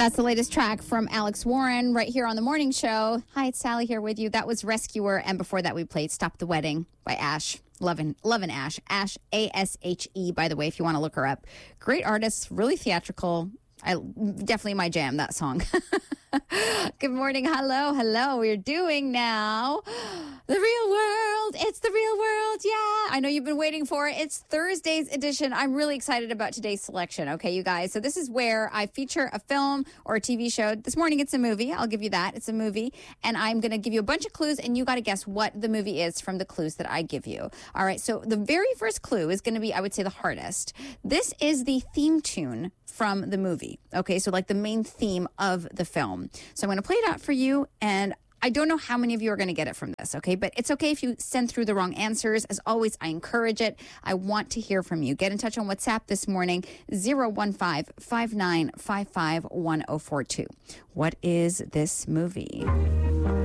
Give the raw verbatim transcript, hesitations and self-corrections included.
That's the latest track from Alex Warren right here on The Morning Show. Hi, it's Sally here with you. That was Rescuer. And before that, we played Stop the Wedding by Ash. Lovin', lovin' Ash. Ash, A S H E, by the way, if you want to look her up. Great artist, really theatrical. I definitely my jam, that song. Good morning. Hello. Hello. We're doing now the real world. It's the real world. Yeah. I know you've been waiting for it. It's Thursday's edition. I'm really excited about today's selection. Okay, you guys. So this is where I feature a film or a T V show. This morning it's a movie. I'll give you that. It's a movie. And I'm going to give you a bunch of clues and you got to guess what the movie is from the clues that I give you. All right. So the very first clue is going to be, I would say, the hardest. This is the theme tune from the movie. Okay, so like the main theme of the film. So I'm going to play it out for you, and I don't know how many of you are going to get it from this, okay? But it's okay if you send through the wrong answers. As always, I encourage it. I want to hear from you. Get in touch on WhatsApp this morning, zero one five, five nine five five, one zero four two. What is this movie?